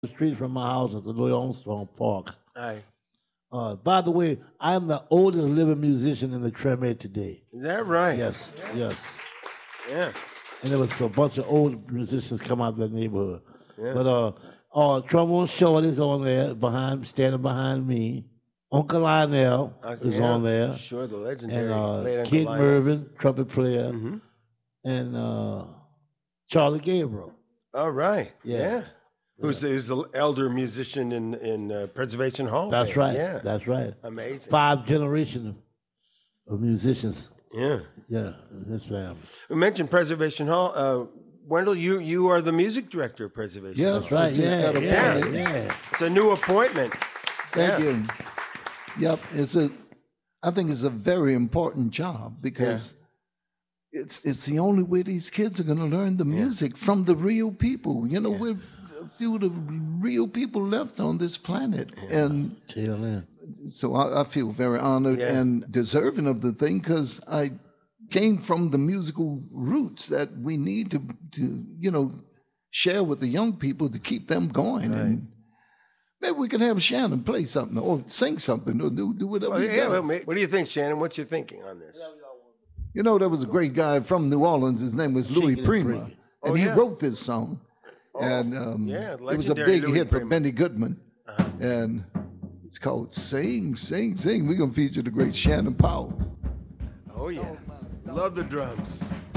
the street from my house is the Louis Armstrong Park. Aye. By the way, I'm the oldest living musician in the Treme today. Is that right? Yes, yes. Yeah. And there was a bunch of old musicians come out of that neighborhood. Yeah. But Trombone Shorty's on there, standing behind me. Uncle Lionel is on there. Sure, the legendary. And Kid Mervin, trumpet player. Mm-hmm. And Charlie Gabriel. All right. Yeah. Who's the elder musician in Preservation Hall? That's right. Yeah. That's right. Amazing. 5 generations of musicians. Yeah. Yeah, in this family. We mentioned Preservation Hall. Wendell, you are the music director of Preservation Hall. That's right. Yeah. It's a new appointment. Thank you. Yep. I think it's a very important job because it's the only way these kids are going to learn the music from the real people. You know, we're a few of the real people left on this planet. And so I feel very honored and deserving of the thing because I came from the musical roots that we need to share with the young people to keep them going. Right. And maybe we can have Shannon play something or sing something or do whatever. What do you think, Shannon? What you thinking on this? You know, there was a great guy from New Orleans. His name was Louis Prima. And he wrote this song. And it was a big hit for Benny Goodman. And it's called Sing, Sing, Sing. We're going to feature the great Shannon Powell. Oh, yeah. Love the drums.